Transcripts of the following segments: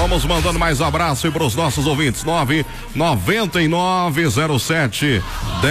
Vamos mandando mais abraço aí para os nossos ouvintes. 99907-1007.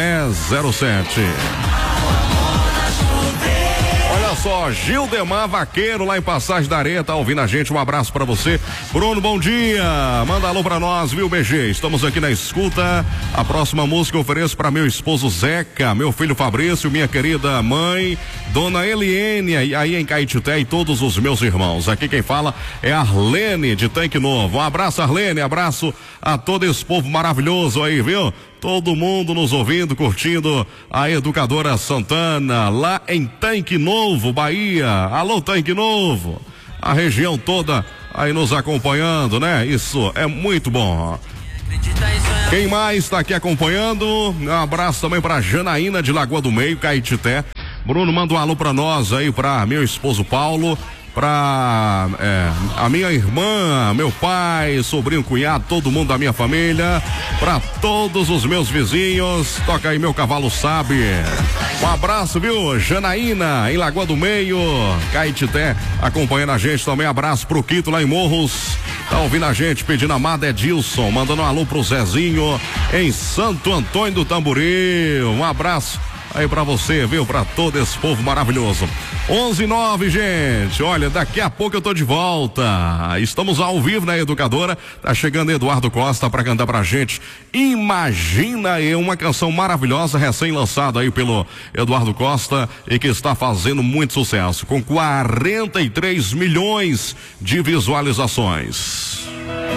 Olha só, Gildemar Vaqueiro lá em Passagem da Areia tá ouvindo a gente, um abraço pra você. Bruno, bom dia, manda alô pra nós, viu, BG? Estamos aqui na escuta. A próxima música eu ofereço pra meu esposo Zeca, meu filho Fabrício, minha querida mãe, dona Eliene, aí em Caetité, e todos os meus irmãos. Aqui quem fala é Arlene de Tanque Novo. Um abraço, Arlene, abraço a todo esse povo maravilhoso aí, viu? Todo mundo nos ouvindo, curtindo a Educadora Santana, lá em Tanque Novo, Bahia. Alô, Tanque Novo. A região toda aí nos acompanhando, né? Isso é muito bom. Quem mais está aqui acompanhando? Um abraço também para Janaína de Lagoa do Meio, Caetité. Bruno, manda um alô para nós aí, para meu esposo Paulo, pra a minha irmã, meu pai, sobrinho, cunhado, todo mundo da minha família, pra todos os meus vizinhos. Toca aí, meu cavalo sabe. Um abraço, viu, Janaína, em Lagoa do Meio, Caetité, acompanhando a gente também. Abraço pro Quito lá em Morros, tá ouvindo a gente, pedindo amado Edilson, mandando um alô pro Zezinho em Santo Antônio do Tamboril. Um abraço aí pra você, viu? Pra todo esse povo maravilhoso. 11:09, gente. Olha, daqui a pouco eu tô de volta. Estamos ao vivo na Educadora. Tá chegando Eduardo Costa pra cantar pra gente. Imagina aí, uma canção maravilhosa, recém-lançada aí pelo Eduardo Costa e que está fazendo muito sucesso, com 43 milhões de visualizações.